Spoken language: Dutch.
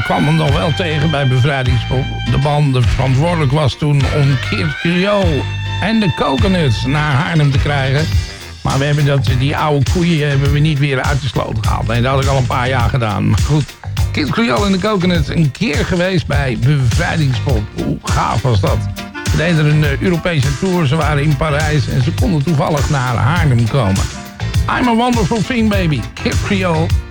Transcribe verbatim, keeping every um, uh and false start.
kwam hem nog wel tegen bij Bevrijdingspop. De band die verantwoordelijk was toen om Kid Creole en de Coconuts naar Haarlem te krijgen. Maar we hebben dat, die oude koeien hebben we niet weer uit de sloot gehaald. Nee, dat had ik al een paar jaar gedaan. Maar goed, Kid Creole en de Coconuts een keer geweest bij Bevrijdingspop. Hoe gaaf was dat? Ze deden een uh, Europese tour, ze waren in Parijs en ze konden toevallig naar Haarlem komen. I'm a Wonderful Thing, baby. Kid Creole